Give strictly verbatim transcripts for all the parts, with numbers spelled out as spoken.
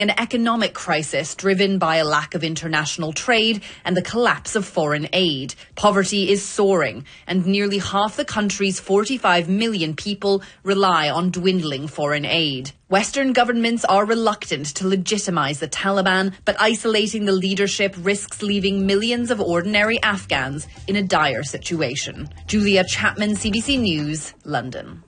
an economic crisis driven by a lack of international trade and the collapse of foreign aid. Poverty is soaring, and nearly half the country's forty-five million people rely on dwindling foreign aid. Western governments are reluctant to legitimize the Taliban, but isolating the leadership risks leaving millions of ordinary Afghans in a dire situation. Julia Chapman, C B C News, London.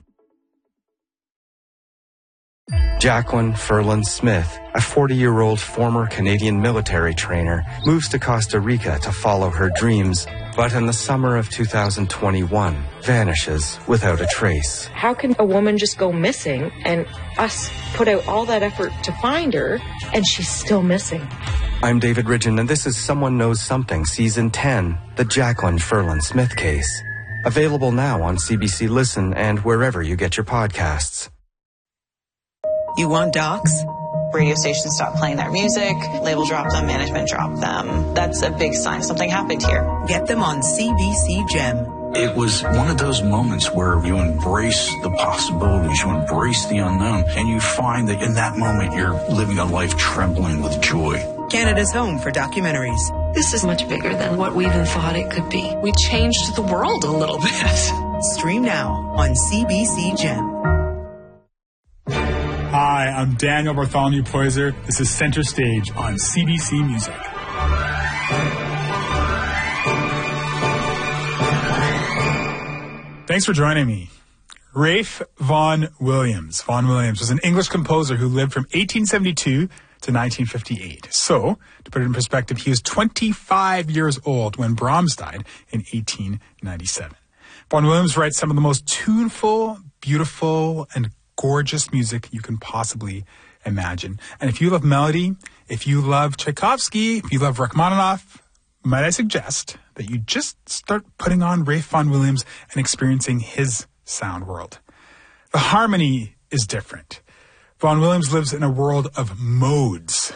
Jacqueline Ferland Smith, a forty-year-old former Canadian military trainer, moves to Costa Rica to follow her dreams, but in the summer of two thousand twenty-one, vanishes without a trace. How can a woman just go missing and us put out all that effort to find her and she's still missing? I'm David Ridgen, and this is Someone Knows Something, Season ten, the Jacqueline Ferland Smith case. Available now on C B C Listen and wherever you get your podcasts. You want docs? Radio stations stop playing their music, label drop them, management drop them. That's a big sign something happened here. Get them on C B C Gem. It was one of those moments where you embrace the possibilities, you embrace the unknown, and you find that in that moment you're living a life trembling with joy. Canada's home for documentaries. This is much bigger than what we even thought it could be. We changed the world a little bit. Stream now on C B C Gem. Hi, I'm Daniel Bartholomew Poyser. This is Center Stage on C B C Music. Thanks for joining me. Ralph Vaughan Williams. Vaughan Williams was an English composer who lived from eighteen seventy-two to nineteen fifty-eight. So, to put it in perspective, he was twenty-five years old when Brahms died in eighteen ninety-seven. Vaughan Williams writes some of the most tuneful, beautiful, and gorgeous music you can possibly imagine. And if you love melody, if you love Tchaikovsky, if you love Rachmaninoff, might I suggest that you just start putting on Ralph Vaughan Williams and experiencing his sound world. The harmony is different. Vaughan Williams lives in a world of modes.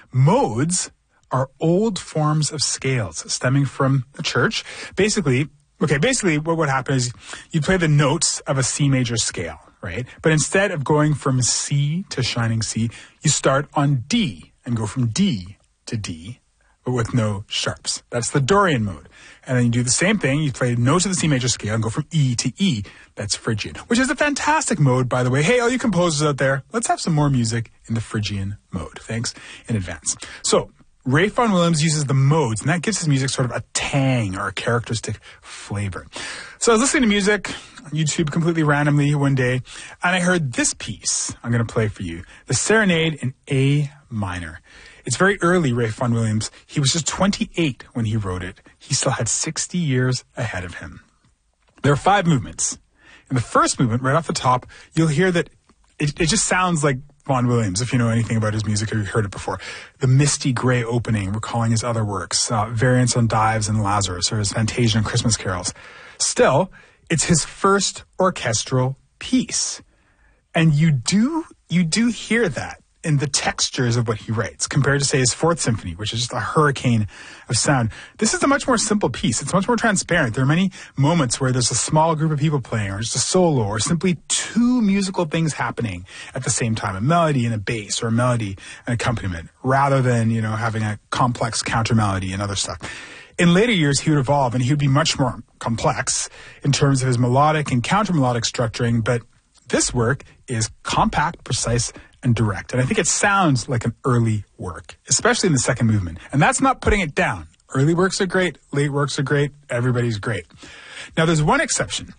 Modes are old forms of scales stemming from the church. Basically, okay, basically what would happen is you play the notes of a C major scale, right? But instead of going from C to shining C, you start on D and go from D to D, but with no sharps. That's the Dorian mode. And then you do the same thing. You play notes of the C major scale and go from E to E. That's Phrygian, which is a fantastic mode, by the way. Hey, all you composers out there, let's have some more music in the Phrygian mode. Thanks in advance. So, Ralph Vaughan Williams uses the modes, and that gives his music sort of a tang or a characteristic flavor. So I was listening to music on YouTube completely randomly one day, and I heard this piece I'm going to play for you, the Serenade in A minor. It's very early, Ralph Vaughan Williams. He was just twenty-eight when he wrote it. He still had sixty years ahead of him. There are five movements. In the first movement, right off the top, you'll hear that it, it just sounds like Vaughan Williams, if you know anything about his music or you've heard it before. The misty gray opening, recalling his other works, uh, variants on Dives and Lazarus, or his Fantasia and Christmas carols. Still, it's his first orchestral piece. And you do, you do hear that in the textures of what he writes, compared to, say, his Fourth Symphony, which is just a hurricane of sound. This is a much more simple piece. It's much more transparent. There are many moments where there's a small group of people playing, or just a solo, or simply two musical things happening at the same time, a melody and a bass, or a melody and accompaniment, rather than, you know, having a complex counter melody and other stuff. In later years, he would evolve, and he would be much more complex in terms of his melodic and counter-melodic structuring, but this work is compact, precise, and direct. And I think it sounds like an early work, especially in the second movement. And that's not putting it down. Early works are great, late works are great, everybody's great. Now, there's one exception,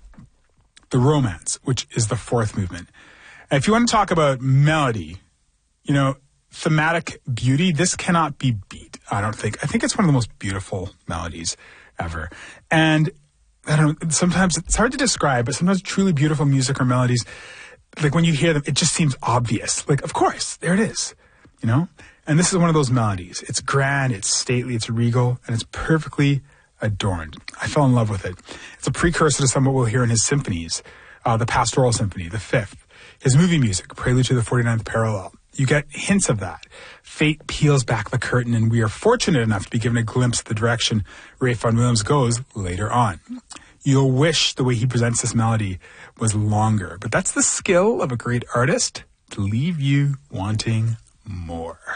the Romance, which is the fourth movement. And if you want to talk about melody, you know, thematic beauty, this cannot be beat, I don't think. I think it's one of the most beautiful melodies ever. And I don't know, sometimes it's hard to describe, but sometimes truly beautiful music or melodies, like when you hear them, it just seems obvious. Like, of course, there it is, you know? And this is one of those melodies. It's grand, it's stately, it's regal, and it's perfectly adorned. I fell in love with it. It's a precursor to some of what we'll hear in his symphonies, uh, the Pastoral Symphony, the fifth, his movie music, Prelude to the forty-ninth Parallel. You get hints of that. Fate peels back the curtain, and we are fortunate enough to be given a glimpse of the direction Ralph Vaughan Williams goes later on. You'll wish the way he presents this melody was longer, but that's the skill of a great artist, to leave you wanting more.